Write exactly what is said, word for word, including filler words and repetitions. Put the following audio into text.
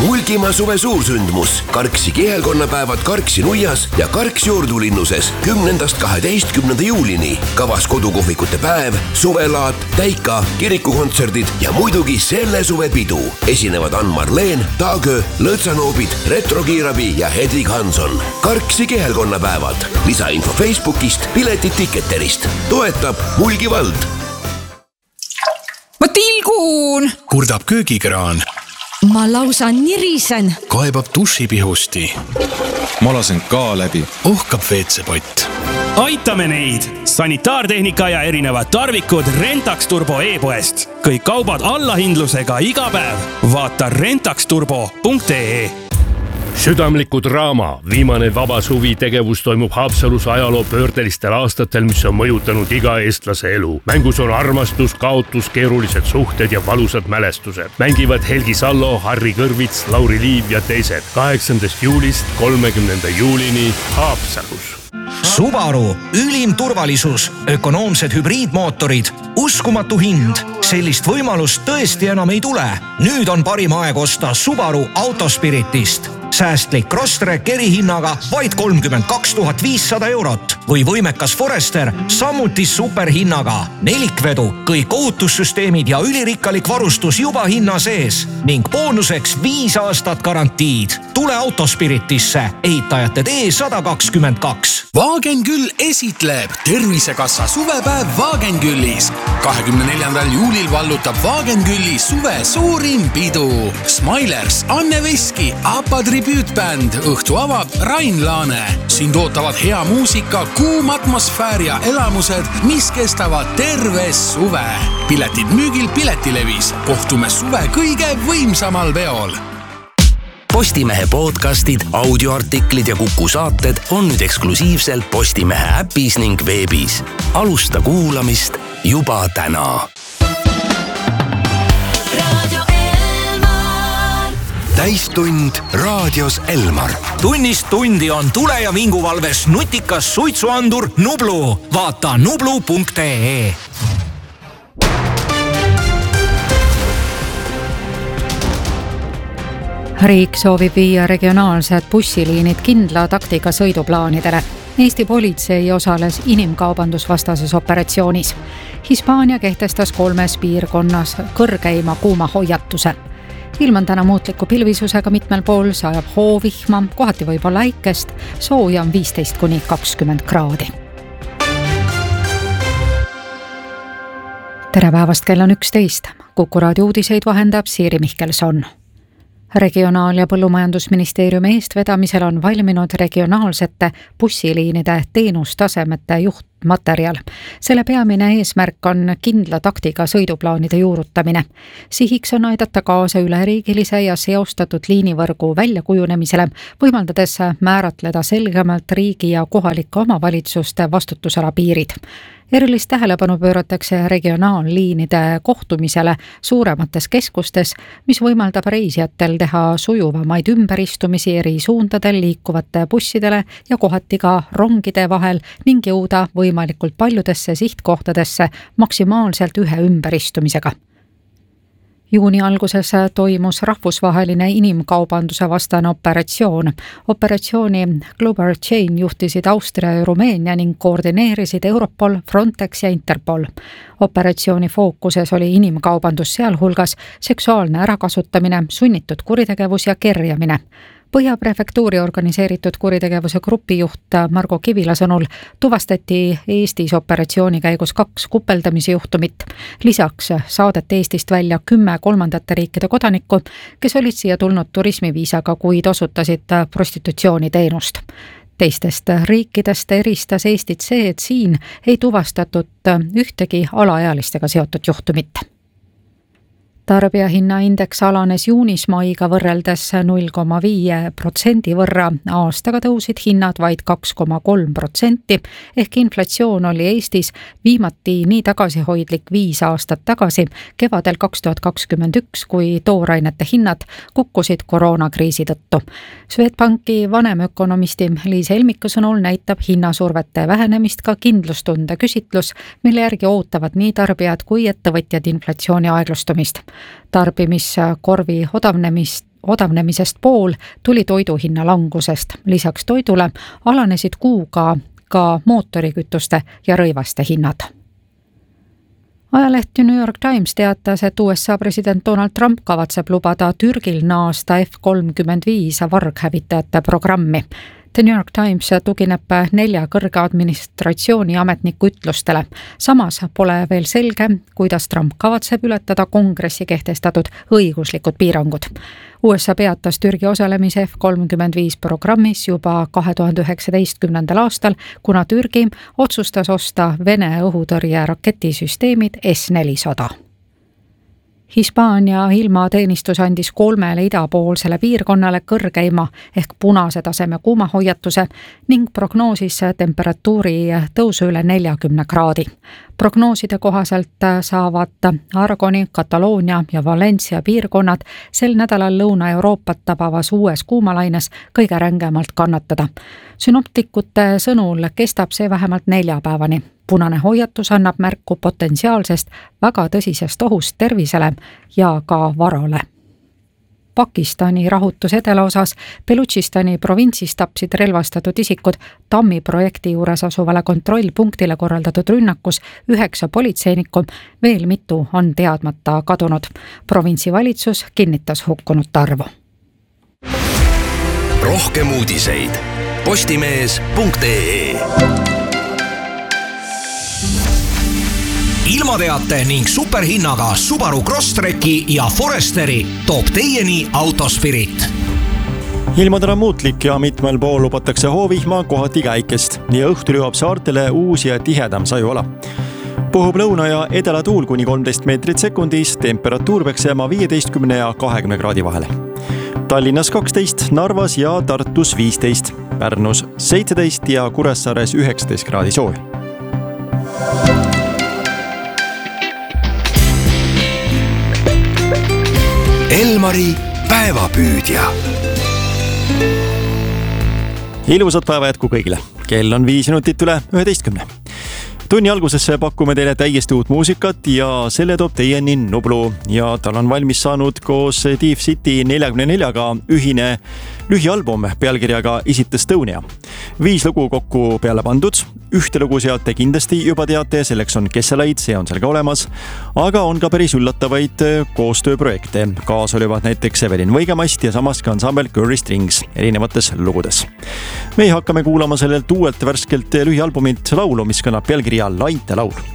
Mulgimaa suve suursündmus Karksi kihelkonnapäevad Karksi nuias ja Karks juurdulinnuses kümnendast kaheteistkümnenda juulini. Kavas kodukohvikute päev, suvelaat, täika, kirikukontserdid ja muidugi selle suve pidu. Esinevad Ann-Marleen, Taagö, Lõõtsanoobid, Retrokiirabi ja Hedvig Hanson. Karksi kihelkonnapäevad. Lisainfo Facebookist, piletid Ticketterist. Toetab Mulgi vald. Ma tilgun! Kurdab köögikraan. Ma lausa nirisen. Kaebab dušipihusti. Ma lasen ka läbi. Ohkab veetsepott. Aitame neid! Sanitaartehnika ja erinevad tarvikud Rentax Turbo e-poest. Kõik kaubad allahindlusega iga päev. Vaata rentaxturbo punkt ee. Südamliku draama. Viimane vaba suvi tegevus toimub Haapsalus ajaloo pöördelistel aastatel, mis on mõjutanud iga eestlase elu. Mängus on armastus, kaotus, keerulised suhted ja valusad mälestused. Mängivad Helgi Sallo, Harri Kõrvits, Lauri Liiv ja teised. kaheksandast juulist kolmekümnenda juulini Haapsalus. Subaru, ülim turvalisus, ökonoomsed hübriidmootorid, uskumatu hind. Sellist võimalust tõesti enam ei tule. Nüüd on parim aeg osta Subaru Autospiritist. Säästlik Crosstrek erihinnaga vaid kolmkümmend kaks tuhat viissada eurot või võimekas Forester samuti superhinnaga. Nelikvedu, kõik ohutussüsteemid ja ülirikkalik varustus juba hinna sees ning boonuseks viis aastat garantiid. Tule Autospiritisse, ehitajate tee sada kakskümmend kaks. Wagenküll esitleb Tervisekassa suvepäev Wagenküllis. kahekümne neljandal juulil vallutab Wagenkülli suve suurim pidu. Smilers, Anne Veski, Apa tribüütbänd, õhtu avab Rain Laane. Siin tootavad hea muusika, kuum atmosfäär ja elamused, mis kestavad terve suve. Piletid müügil Piletilevis. Kohtume suve kõige võimsamal peol. Postimehe podcastid, audioartiklid ja Kuku saated on nüüd eksklusiivselt Postimehe äpis ning veebis. Alusta kuulamist juba täna. Täistund raadios Elmar. Tunnist tundi on tule- ja vinguvalves nutikas suitsuandur Nublu. Vaata nublu punkt ee. Riik soovib viia regionaalsed bussiliinid kindla taktika sõiduplaanidele. Eesti politsei osales inimkaubandusvastases operatsioonis. Hispaania kehtestas kolmes piirkonnas kõrgeima kuuma hoiatuse. Ilm on täna muutliku pilvisusega mitmel pool, sajab hoovihma, kohati võib olla äikest, sooja on viisteist kuni kakskümmend kraadi. Tere päevast, kell on üksteist. Kuku raadio uudiseid vahendab Siiri Mihkelson. Regionaal- ja põllumajandusministeeriumi eestvedamisel on valminud regionaalsete bussiliinide teenustasemete juhtmaterjal. Selle peamine eesmärk on kindla taktika sõiduplaanide juurutamine. Sihiks on aidata kaasa üleriigilise ja seostatud liinivõrgu väljakujunemisele, võimaldades määratleda selgemalt riigi ja kohalike omavalitsuste vastutusala piirid. Erilist tähelepanu pööratakse regionaalliinide kohtumisele suuremates keskustes, mis võimaldab reisijatel teha sujuvamaid ümberistumisi eri suundadel liikuvate bussidele ja kohati ka rongide vahel ning jõuda võimalikult paljudesse sihtkohtadesse maksimaalselt ühe ümberistumisega. Juuni alguses toimus rahvusvaheline inimkaubanduse vastane operatsioon. Operatsiooni Global Chain juhtisid Austria ja Rumeenia ning koordineerisid Europol, Frontex ja Interpol. Operatsiooni fookuses oli inimkaubandus, sealhulgas seksuaalne ärakasutamine, sunnitud kuritegevus ja kerjamine. Põhja prefektuuri organiseeritud kuritegevuse grupijuht Margo Kivila sõnul tuvastati Eestis operatsiooni käigus kaks kupeldamise juhtumit. Lisaks saadeti Eestist välja kümme kolmandate riikide kodanikku, kes olid siia tulnud turismiviisaga, kuid osutasid prostitutsiooniteenust. Teistest riikidest eristas Eestit see, et siin ei tuvastatud ühtegi alaealistega seotud juhtumit. Tarbijahinnaindeks alanes juunis maiga võrreldes null koma viis protsendi võrra, aastaga tõusid hinnad vaid kaks koma kolm protsenti, ehk inflatsioon oli Eestis viimati nii tagasihoidlik viis aastat tagasi, kevadel kaks tuhat kakskümmend üks, kui toorainete hinnad kukkusid koroonakriisi tõttu. Swedbanki vanemökonomisti Liis Helmiku sõnul näitab hinnasurvete vähenemist ka kindlustunde küsitlus, mille järgi ootavad nii tarbijad kui ettevõtjad inflatsiooni aeglustumist. Tarbimiskorvi odavnemist odavnemisest pool tuli toiduhinna langusest. Lisaks toidule alanesid kuuga ka mootorikütuste ja rõivaste hinnad. Ajaleht New York Times teatas, et U S A president Donald Trump kavatseb lubada Türgil naasta F kolmkümmend viis varghävitajate programmi. The New York Times tugineb nelja kõrge administratsiooni ametniku ütlustele. Samas pole veel selge, kuidas Trump kavatseb ületada kongressi kehtestatud õiguslikud piirangud. U S A peatas Türgi osalemise F kolmkümmend viis programmis juba kahe tuhande üheksateistkümnendal aastal, kuna Türgi otsustas osta Vene õhutõrje raketisüsteemid S nelisada. Hispaania ilmateenistus andis kolmele idapoolsele piirkonnale kõrgeima ehk punase taseme kuumahoiatuse ning prognoosis temperatuuri tõusu üle neljakümne kraadi. Prognooside kohaselt saavad Aragoni, Kataloonia ja Valencia piirkonnad sel nädalal Lõuna-Euroopat tabavas uues kuumalaines kõige rängemalt kannatada. Synoptikute sõnul kestab see vähemalt neljapäevani. Punane hoiatus annab märku potentsiaalsest väga tõsisest ohust tervisele ja ka varale. Pakistani rahutus edelaosas Belutšistani provintsis tapsid relvastatud isikud Tammi projekti juures asuvale kontrollpunktile korraldatud rünnakus üheksa politseinikku, veel mitu on teadmata kadunud. Provintsi valitsus kinnitas hukkunute arvu. Rohkem uudiseid postimees punkt ee. Ilmateate ning superhinnaga Subaru Crosstreki ja Foresteri toob teieni Autospirit. Ilmad on muutlik ja mitmel pool lubatakse hoovihma kohati käikest. Nii õhtul jõuab saartele uus ja tihedam sajuala. Puhub lõuna ja edela tuul kuni kolmteist meetrit sekundis, temperatuur peaks jääma viieteistkümne ja kahekümne kraadi vahele. Tallinnas kaksteist, Narvas ja Tartus viisteist, Pärnus seitseteist ja Kuressaares üheksateist kraadi soovi. Elmari päevapüüdja. Ilusat päeva jätku kõigile. Kell on viis minutit üle üheteistkümne. Tunni algusesse pakume teile täiesti uut muusikat ja selle toob teieni Nublu ja tal on valmis saanud koos Deep City neljakümne neljaga ühine lühialbum pealkirjaga Is it Estonia. Viis lugu kokku peale pandud, ühte lugu sealt te kindlasti juba teate, selleks on Kesselaid, see on seal ka olemas, aga on ka päris üllatavaid koostööprojekte. Kaas olivad näiteks Evelin Võigemast ja samas ka ansambel Curry Strings erinevates lugudes. Me hakkame kuulama sellelt uuelt värskelt lühialbumilt laulu, mis kannab pealkirja Lainte laul.